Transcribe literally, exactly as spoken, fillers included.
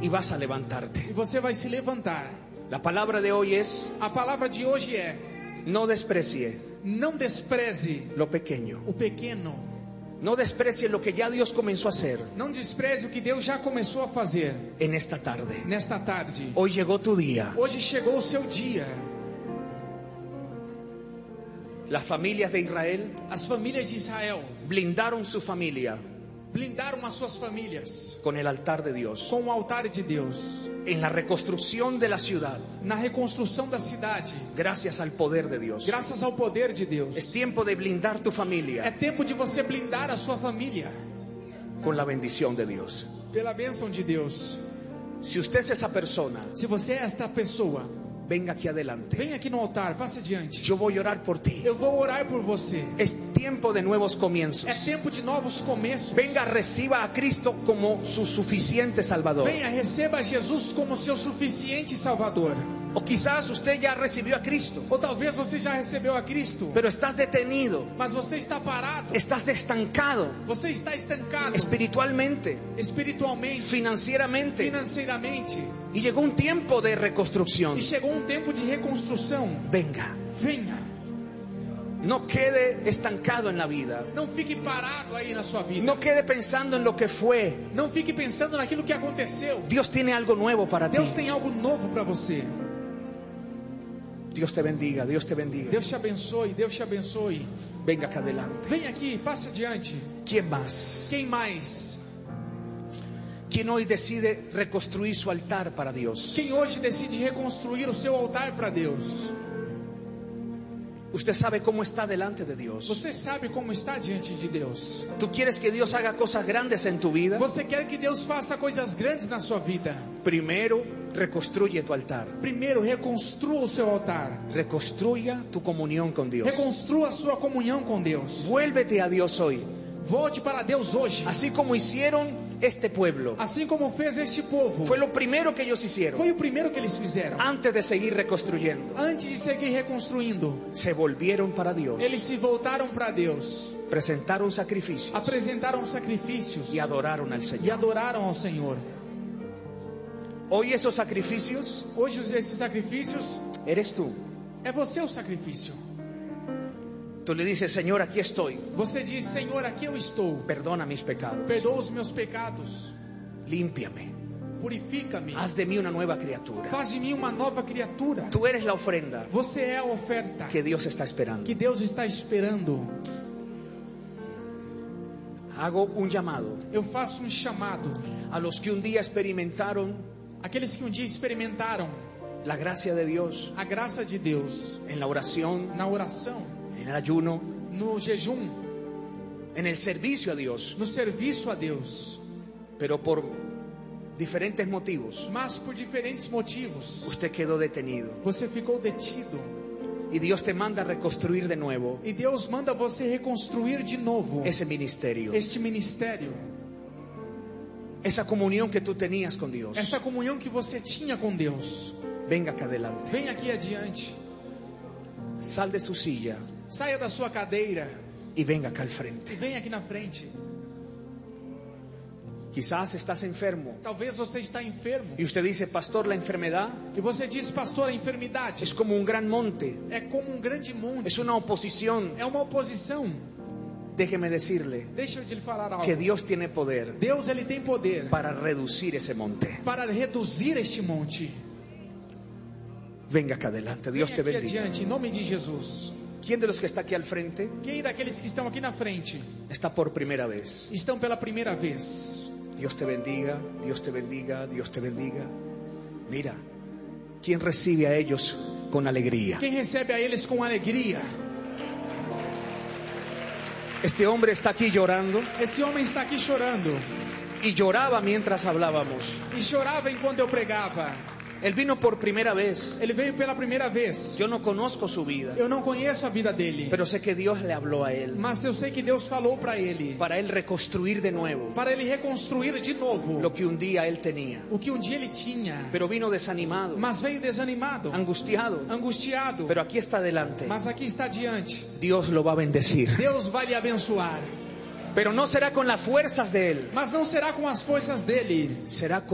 y vas a levantarte. E você vai se levantar. La palabra de hoy es: A palavra de hoje é: no desprecie não despreze lo pequeño. o pequeno. No desprecie lo que ya Dios comenzó a hacer Não despreze o que Deus já começou a fazer en esta tarde. nesta tarde. Hoy llegó tu día. Hoje chegou o seu dia. Las familias de Israel As famílias de Israel blindaron su familia blindaram as suas famílias con el altar de Dios. com o altar de Deus. En la reconstrucción de la ciudad, Na reconstrução da cidade, gracias al poder de Dios. graças ao poder de Deus. Es tiempo de blindar tu É familia tempo de você blindar a sua família con la bendición de Dios. pela bênção de Deus. Si usted es esa persona, Se você é esta pessoa, venga aquí adelante. vem aqui no altar, passe adiante. Yo voy a orar por ti. Eu vou orar por você. Es tiempo de nuevos comienzos. É tempo de novos começos. Venga, reciba a Cristo como su suficiente Salvador. Venha, receba Jesus como seu suficiente Salvador. O quizás usted ya recibió a Cristo, Ou talvez você já recebeu a Cristo, pero estás detenido, mas você está parado. estás estancado Você está estancado espiritualmente, espiritualmente, financieramente, financeiramente. y llegó un tiempo de reconstrucción. E chegou um tempo de reconstrução. Venga, Venha. no quede estancado en la vida, Não fique parado aí na sua vida. no quede pensando en lo que fue. Não fique pensando naquilo que aconteceu. Dios tiene algo nuevo para ti. Deus tem algo novo para você. Dios te bendiga, Dios te bendiga. Deus te abençoe, Deus te abençoe. Venga acá adelante. Vem aqui, passe adiante. ¿Quién más? Quem mais? ¿Quién hoy decide reconstruir su altar para Dios? Quem hoje decide reconstruir o seu altar para Deus? Usted sabe cómo está delante de Dios. Você sabe como está diante de Deus. ¿Tú quieres que Dios haga cosas grandes en tu vida? Você quer que Deus faça coisas grandes na sua vida. Primero, reconstruye tu altar. Primeiro, reconstrua o seu altar. Reconstruya tu comunión con Dios. Reconstrua a sua comunhão com Deus. Vuélvete a Dios hoy. Volte para Deus hoje. Así como hicieron este pueblo. Assim como fez este povo. Fue lo primero que ellos hicieron. Foi o primeiro que eles fizeram. Antes de seguir reconstruyendo. Antes de seguir reconstruindo, Se volvieron para Dios. eles se voltaram para Deus. Presentaron sacrificios. Apresentaram sacrifícios Y adoraron al e Señor. adoraram ao Senhor. Hoy esos sacrificios Hoje esses sacrifícios eres tú. é você o sacrifício. Tú le dices, Señor, aquí estoy. Você diz: Senhor, aqui eu estou. Perdona mis pecados. Perdoa os meus pecados. Límpiame. Purifica-me. Haz de mí una nueva criatura. Faz de mim uma nova criatura. Tú eres la ofrenda Você é a oferta que Dios está esperando. que Deus está esperando. Hago un llamado Eu faço um chamado a los que un día experimentaron àqueles que um dia experimentaram la gracia de Dios a graça de Deus en la oración, na oração, en el ayuno, no jejum, en el servicio a Dios, no serviço a Deus, pero por diferentes motivos mas por diferentes motivos usted quedó detenido você ficou detido y Dios te manda a reconstruir de nuevo e Deus manda você reconstruir de novo ese ministerio, este ministério, esa comunión que tú tenías con Dios. esta comunhão que você tinha com Deus. Venga acá adelante, Vem aqui adiante, sal de su silla saia da sua cadeira y venga acá al e frente. vem aqui na frente. Quizás estás enfermo Talvez você está enfermo y usted dice, pastor, la enfermedad e você diz: pastor, a enfermidade es como un gran monte, é como um grande monte, es una oposición. é uma oposição. Déjeme decirle Deixa eu te falar algo. que Dios tiene poder Deus, ele tem poder para reducir ese monte. para reduzir este monte. Venga acá adelante, Dios Vem te aqui bendiga. adiante, em nome de Jesus. ¿Quién de los que está aquí al frente Quem daqueles que estão aqui na frente está por primera vez? estão pela primeira vez? Dios te bendiga, Dios te bendiga, Dios te bendiga. Mira, ¿quién recibe a ellos con alegría? Quem recebe a eles com alegria? Este hombre está aquí llorando Esse homem está aqui chorando y lloraba mientras hablábamos. e chorava enquanto eu pregava. Él vino por primera vez. Ele veio pela primeira vez. Yo no conozco su vida, Eu não conheço a vida dele, pero sé que Dios le habló a él mas eu sei que Deus falou para ele, para él reconstruir de nuevo para ele reconstruir de novo lo que un día él tenía. o que um dia ele tinha, Pero vino desanimado, mas veio desanimado, angustiado. angustiado. Pero aquí está delante. Mas aqui está diante. Dios lo va a bendecir. Deus vai lhe abençoar, Pero no será con las fuerzas de él, mas não será com as forças dele, será con